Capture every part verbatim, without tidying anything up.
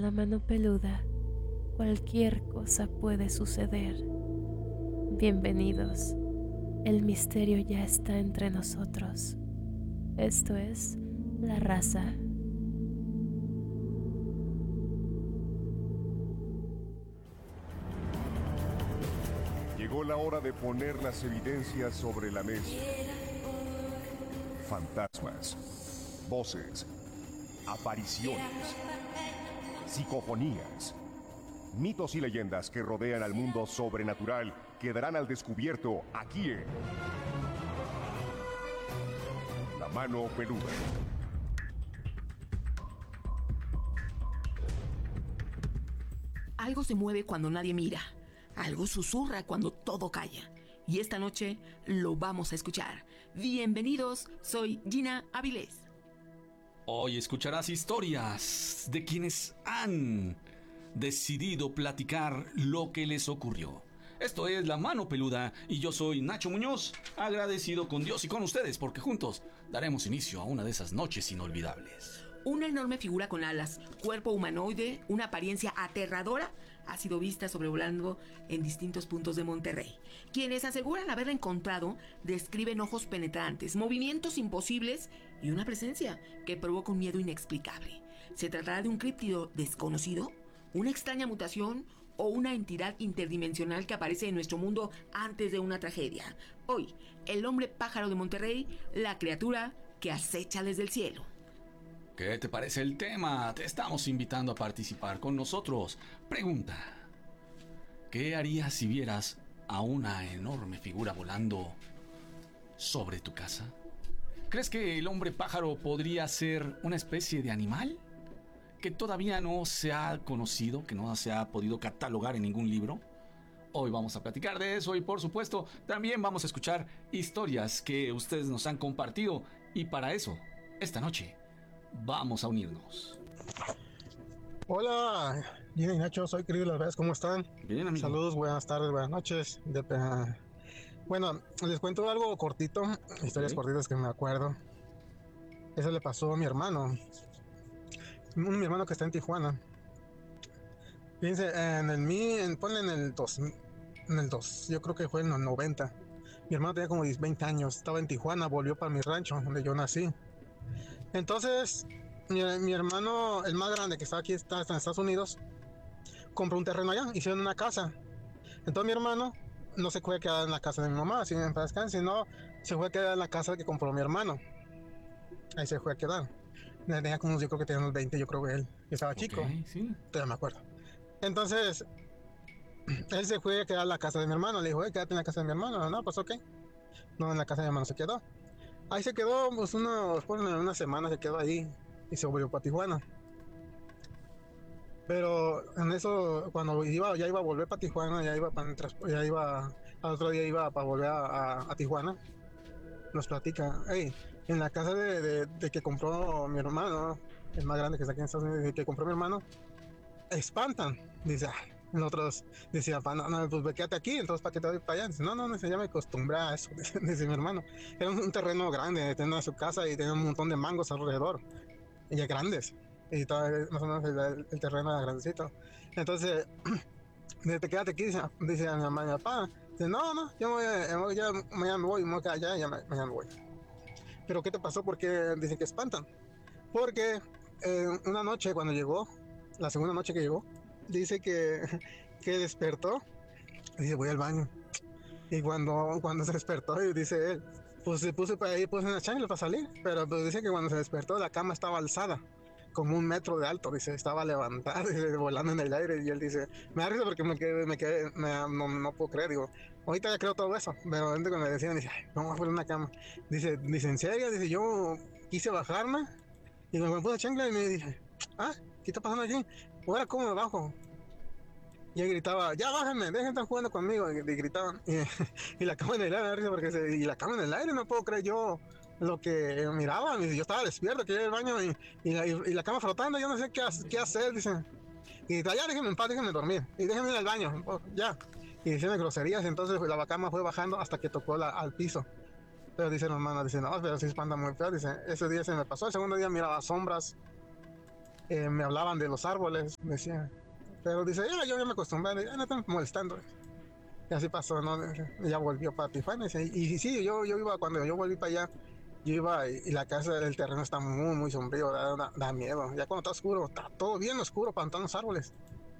La mano peluda, cualquier cosa puede suceder. Bienvenidos, el misterio ya está entre nosotros. Esto es La Raza. Llegó la hora de poner las evidencias sobre la mesa. Fantasmas, voces, apariciones, psicofonías, mitos y leyendas que rodean al mundo sobrenatural quedarán al descubierto aquí en La Mano Peluda. Algo se mueve cuando nadie mira. Algo susurra cuando todo calla. Y esta noche lo vamos a escuchar. Bienvenidos, soy Gina Avilés. Hoy escucharás historias de quienes han decidido platicar lo que les ocurrió. Esto es La Mano Peluda y yo soy Nacho Muñoz, agradecido con Dios y con ustedes porque juntos daremos inicio a una de esas noches inolvidables. Una enorme figura con alas, cuerpo humanoide, una apariencia aterradora, ha sido vista sobrevolando en distintos puntos de Monterrey. Quienes aseguran haberla encontrado describen ojos penetrantes, movimientos imposibles y una presencia que provoca un miedo inexplicable. ¿Se tratará de un críptido desconocido? ¿Una extraña mutación? ¿O una entidad interdimensional que aparece en nuestro mundo antes de una tragedia? Hoy, el hombre pájaro de Monterrey, la criatura que acecha desde el cielo. ¿Qué te parece el tema? Te estamos invitando a participar con nosotros. Pregunta: ¿qué harías si vieras a una enorme figura volando sobre tu casa? ¿Crees que el hombre pájaro podría ser una especie de animal que todavía no se ha conocido, que no se ha podido catalogar en ningún libro? Hoy vamos a platicar de eso y, por supuesto, también vamos a escuchar historias que ustedes nos han compartido. Y para eso, esta noche vamos a unirnos. Hola, Gina y Nacho, soy querido Las Vegas, ¿cómo están? Bien, amigo. Saludos, buenas tardes, buenas noches. De, uh, bueno, les cuento algo cortito, historias Sí. cortitas que me acuerdo. Eso le pasó a mi hermano, un, mi hermano que está en Tijuana. Fíjense, en el mi, en, ponle en el dos, en el dos, yo creo que fue en los noventa. Mi hermano tenía como veinte años, estaba en Tijuana, volvió para mi rancho, donde yo nací. Entonces, mi, mi hermano, el más grande que está aquí, está, está en Estados Unidos, compró un terreno allá, hicieron una casa. Entonces mi hermano no se fue a quedar en la casa de mi mamá, sino en paz descanse, sino se fue a quedar en la casa que compró mi hermano. Ahí se fue a quedar. Tenía como, yo creo que tenía unos veinte, yo creo que él, que estaba chico, Ok, sí. todavía me acuerdo. Entonces, él se fue a quedar en la casa de mi hermano, le dijo, hey, quédate en la casa de mi hermano. No, pues ok. No, en la casa de mi hermano se quedó. Ahí se quedó, pues uno, después de una semana se quedó ahí y se volvió para Tijuana. Pero en eso, cuando iba, ya iba a volver para Tijuana, ya iba para ya iba, al otro día iba para volver a, a, a Tijuana, nos platica, hey, en la casa de, de, de que compró mi hermano, el más grande que está aquí en Estados Unidos, de que compró mi hermano, espantan. Dice, ay, nosotros decían, no, no, pues quédate aquí, entonces para qué te voy para allá. Dice, no, no, no, ya me acostumbré a eso, dice, dice mi hermano. Era un, un terreno grande, tenía su casa y tenía un montón de mangos alrededor, y ya grandes, y todo, más o menos el, el terreno era grandecito. Entonces, dice, te quédate aquí, dice, dice a mi mamá y mi papá. Dice, no, no, yo me voy, ya mañana me voy, me voy a quedar allá, ya mañana me voy. Pero ¿qué te pasó? Porque dicen que espantan. Porque eh, una noche cuando llegó, la segunda noche que llegó, dice que, que despertó, dice, voy al baño. Y cuando, cuando se despertó, y dice él, pues se puso para ahí, puse una chancla para salir, pero pues dice que cuando se despertó la cama estaba alzada, como un metro de alto, dice, estaba levantada, dice, volando en el aire, y él dice, me da risa porque me quedé, me quedé, me, no, no puedo creer, digo, ahorita ya creo todo eso, pero antes cuando me decían, dice, ay, vamos a poner una cama, dice, dice, en serio, dice, yo quise bajarme, y me puse chancla y me dije, ah, ¿qué está pasando aquí? Ahora, ¿cómo me bajo? Y él gritaba, ya bájenme, dejen de estar jugando conmigo. Y, y gritaban, y, y la cama en el aire, porque se, y la cama en el aire, no puedo creer yo lo que miraba. Yo estaba despierto, que iba al baño y, y, la, y, y la cama flotando, yo no sé qué, qué hacer, dicen. Y grita, ya déjenme en paz, déjenme dormir, y déjenme ir al baño, ya. Y diciendo groserías, entonces la cama fue bajando hasta que tocó la, al piso. Pero dice mi hermana, dice, no, pero sí espanta muy feo, dice, ese día se me pasó, el segundo día miraba sombras. eh, me hablaban de los árboles, me decían. Pero dice, ya, yo ya me acostumbré, ya no están molestando. Y así pasó, ¿no? Ya volvió para Tijuana. Y, y sí, yo, yo iba, cuando yo volví para allá, yo iba y, y la casa, el terreno está muy, muy sombrío, da, da, da miedo. Ya cuando está oscuro, está todo bien oscuro para todos los árboles.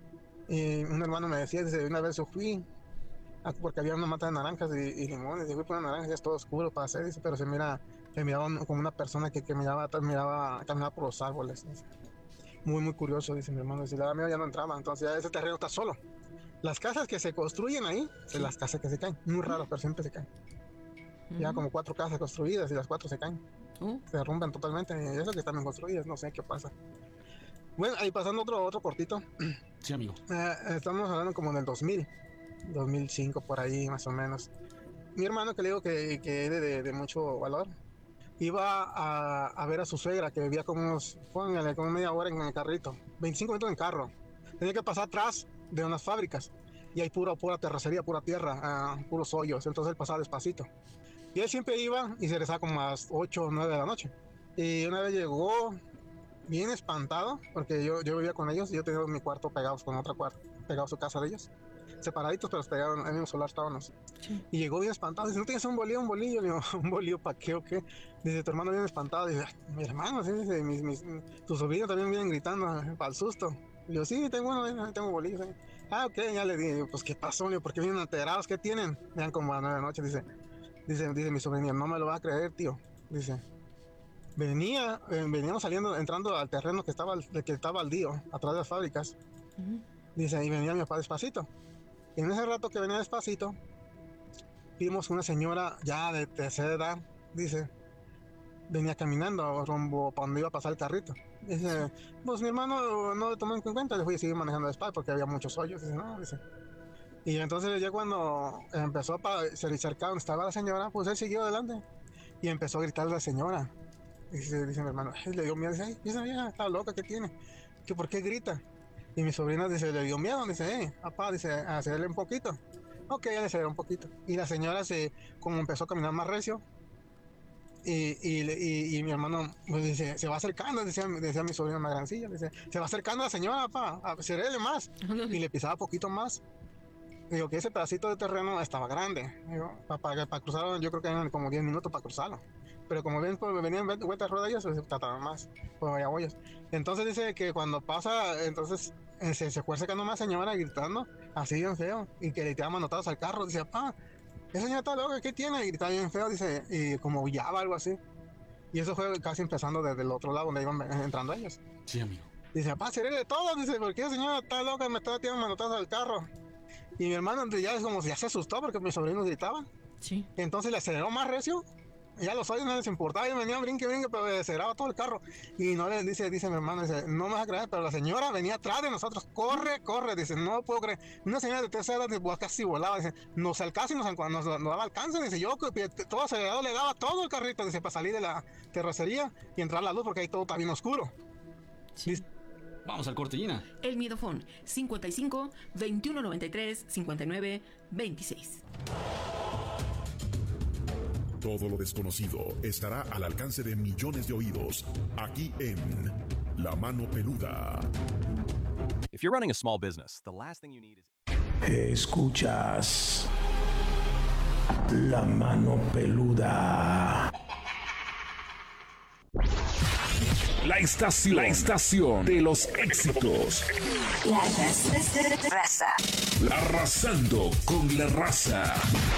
Y un hermano me decía, dice, una vez yo fui, porque había una mata de naranjas y, y limones, y fui por una naranja y es todo oscuro para hacer, dice, pero se mira, se miraba como una persona que, que miraba, miraba, caminaba por los árboles. Dice. Muy, muy curioso, dice mi hermano. Si le daba miedo ya no entraba, entonces ya ese terreno está solo. Las casas que se construyen ahí, sí. Son las casas que se caen. Muy raro, pero siempre se caen. Uh-huh. Ya como cuatro casas construidas y las cuatro se caen. Uh-huh. Se derrumban totalmente. Y eso que están bien construidas, no sé qué pasa. Bueno, ahí pasando otro, otro cortito. Sí, amigo. Eh, estamos hablando como del dos mil, dos mil cinco, por ahí más o menos. Mi hermano, que le digo que, que es de, de mucho valor, iba a, a ver a su suegra, que vivía como unos, póngale, como media hora en el carrito, veinticinco minutos en carro. Tenía que pasar atrás de unas fábricas y hay pura, pura terracería, pura tierra, uh, puros hoyos, entonces él pasaba despacito. Y él siempre iba y se regresaba como a las ocho o nueve de la noche. Y una vez llegó bien espantado, porque yo, yo vivía con ellos y yo tenía mi cuarto pegados con otra cuarto, pegados a su casa de ellos. Separaditos, pero pegados en el mismo solar estábamos. Sí. Y llegó bien espantado. Dice, ¿no tienes un bolillo? Un bolillo. Le digo, ¿un bolillo para qué o qué? Dice, tu hermano viene espantado. Dice, mi hermano, sí, dice, mis, mis, tus sobrinos también vienen gritando para el susto. Le digo, sí, tengo uno, tengo bolillos. ¿Sí? Ah, ok, ya le dije, pues, ¿qué pasó? Le digo, ¿por qué vienen alterados? ¿Qué tienen? Vean como a las nueve de la noche. Dice, dice, dice mi sobrina, no me lo va a creer, tío. Dice, venía, eh, veníamos saliendo, entrando al terreno que estaba, que estaba baldío, atrás de las fábricas. Uh-huh. Dice, y venía mi papá despacito. Y en ese rato que venía despacito, vimos una señora ya de tercera edad, dice, venía caminando rumbo para donde iba a pasar el carrito. Dice, pues mi hermano no lo tomó en cuenta, le fui a seguir manejando despacio porque había muchos hoyos. Dice, no, dice. Y entonces ya cuando empezó a ser cerca donde estaba la señora, pues él siguió adelante y empezó a gritarle a la señora. Dice, dice mi hermano, le dio miedo, dice, ay, esa vieja está loca, ¿qué tiene? ¿Que por qué grita? Y mi sobrina dice, le dio miedo, dice, eh, papá, dice, acelerle un poquito. Ok, ya le aceleró un poquito. Y la señora se, como empezó a caminar más recio, y, y, y, y mi hermano, pues dice, se va acercando, decía, decía mi sobrina más grancilla, dice, se va acercando a la señora, papá, acelerle más. Y le pisaba poquito más. Digo, que ese pedacito de terreno estaba grande. Digo, para, para cruzarlo, yo creo que eran como diez minutos para cruzarlo. Pero como ven, pues, venían vueltas de rodillas, pues se trataban más, pues había bollos. Entonces dice que cuando pasa, entonces eh, se, se fue acercando una señora gritando, así bien feo, y que le tiraba manotadas al carro. Dice, papá, esa señora está loca, ¿qué tiene? Y gritaba bien feo, dice, y como huyaba, algo así. Y eso fue casi empezando desde el otro lado donde iban entrando ellos. Sí, amigo. Dice, papá, seré de todo, dice, porque esa señora está loca, me está tirando manotadas al carro. Y mi hermano ya es como si ya se asustó porque mis sobrinos gritaban. Sí. Entonces le aceleró más recio. Ya los hoyos no les importaba, y venía brinque, brinque, pero le aceleraba todo el carro. Y no le dice, dice mi hermano, dice, no me vas a creer, pero la señora venía atrás de nosotros, corre, corre, dice, no lo puedo creer. Una señora de tercera edad pues, casi volaba, dice, nos alcanza y nos, nos, nos daba alcance, dice, yo todo acelerado le daba todo el carrito, dice, para salir de la terracería y entrar a la luz porque ahí todo está bien oscuro. Sí. Dice, vamos al corte, Gina. El Miedofón, cincuenta y cinco, veintiuno noventa y tres, cincuenta y nueve, veintiséis. Todo lo desconocido estará al alcance de millones de oídos, aquí en La Mano Peluda. If you're running a small business, the last thing you need is... Escuchas La Mano Peluda. La estación, la estación de los éxitos. La raza. Arrasando con la raza.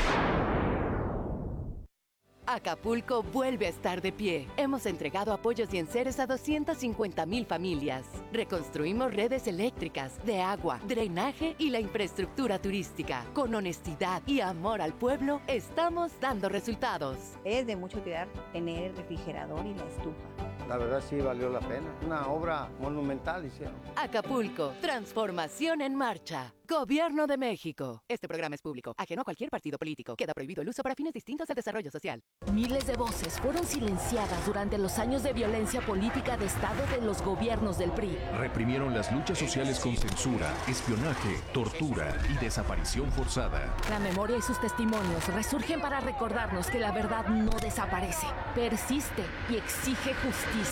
Acapulco vuelve a estar de pie. Hemos entregado apoyos y enseres a doscientas cincuenta mil familias. Reconstruimos redes eléctricas, de agua, drenaje y la infraestructura turística. Con honestidad y amor al pueblo, estamos dando resultados. Es de mucha utilidad tener el refrigerador y la estufa. La verdad sí valió la pena. Una obra monumental hicieron. Acapulco, transformación en marcha. Gobierno de México. Este programa es público, ajeno a cualquier partido político. Queda prohibido el uso para fines distintos al desarrollo social. Miles de voces fueron silenciadas durante los años de violencia política de Estado de los gobiernos del P R I. Reprimieron las luchas sociales con censura, espionaje, tortura y desaparición forzada. La memoria y sus testimonios resurgen para recordarnos que la verdad no desaparece, persiste y exige justicia.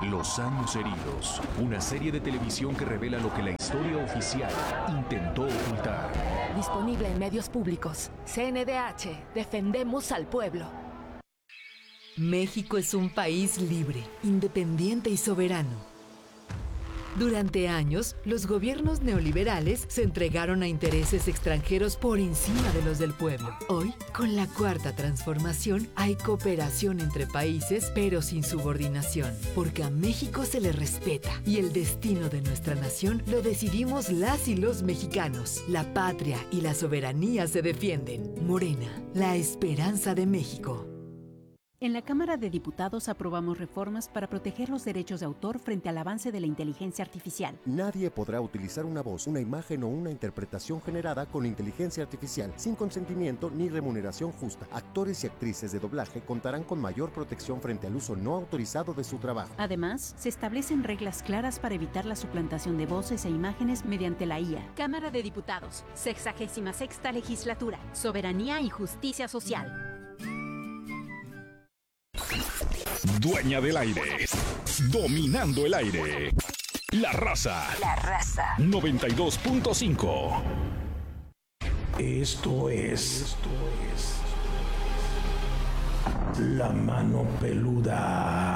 Los años heridos, una serie de televisión que revela lo que la historia oficial intentó ocultar. Disponible en medios públicos. C N D H, defendemos al pueblo. México es un país libre, independiente y soberano. Durante años, los gobiernos neoliberales se entregaron a intereses extranjeros por encima de los del pueblo. Hoy, con la cuarta transformación, hay cooperación entre países, pero sin subordinación, porque a México se le respeta y el destino de nuestra nación lo decidimos las y los mexicanos. La patria y la soberanía se defienden. Morena, la esperanza de México. En la Cámara de Diputados aprobamos reformas para proteger los derechos de autor frente al avance de la inteligencia artificial. Nadie podrá utilizar una voz, una imagen o una interpretación generada con inteligencia artificial sin consentimiento ni remuneración justa. Actores y actrices de doblaje contarán con mayor protección frente al uso no autorizado de su trabajo. Además, se establecen reglas claras para evitar la suplantación de voces e imágenes mediante la I A. Cámara de Diputados, sexagésima sexta legislatura, soberanía y justicia social. Dueña del aire, dominando el aire. La Raza. La Raza. noventa y dos punto cinco. Esto es, Esto es La Mano Peluda.